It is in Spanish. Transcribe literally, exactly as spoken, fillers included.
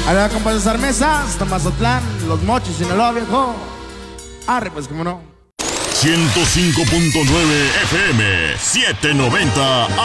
A la compa César Mesa, hasta Mazatlán, Los Mochis, Sinaloa, viejo. Arre, pues, cómo no. ciento cinco punto nueve F M, setecientos noventa